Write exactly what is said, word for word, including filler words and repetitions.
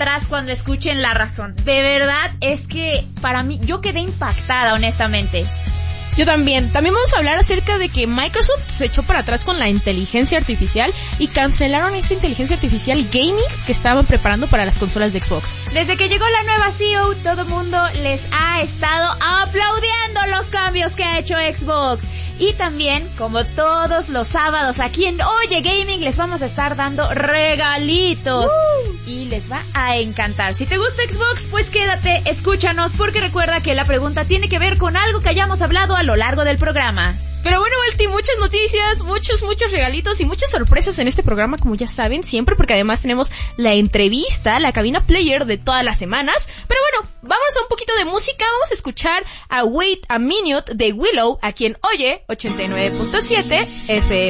atrás cuando escuchen la razón. De verdad, es que para mí, yo quedé impactada, honestamente. Yo también. También vamos a hablar acerca de que Microsoft se echó para atrás con la inteligencia artificial y cancelaron esa inteligencia artificial gaming que estaban preparando para las consolas de Xbox. Desde que llegó la nueva C E O, todo mundo les ha estado aplaudiendo los cambios que ha hecho Xbox. Y también, como todos los sábados aquí en Oye Gaming, les vamos a estar dando regalitos. Uh. Y les va a encantar. Si te gusta Xbox, pues quédate, escúchanos, porque recuerda que la pregunta tiene que ver con algo que hayamos hablado a lo largo del programa. Pero bueno, Balti, muchas noticias, muchos, muchos regalitos y muchas sorpresas en este programa, como ya saben, siempre, porque además tenemos la entrevista, la cabina player de todas las semanas. Pero bueno, vamos a un poquito de música, vamos a escuchar a Wait a Minute de Willow, aquí en Oye ochenta y nueve punto siete F M.